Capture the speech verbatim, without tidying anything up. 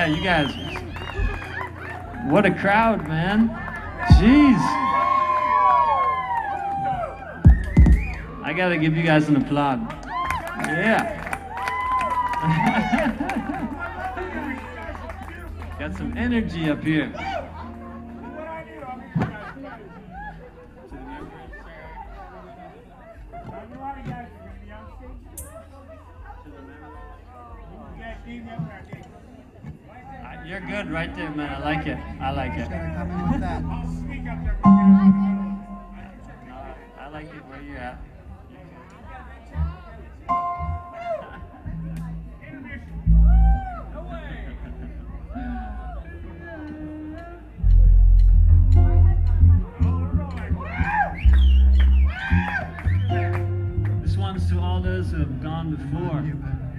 you guys. What a crowd, man. Jeez. I gotta give you guys an applaud. Yeah. Got some energy up here. You're good right there, man. I like it. I like it. I like it where you're at. This one's to all those who have gone before.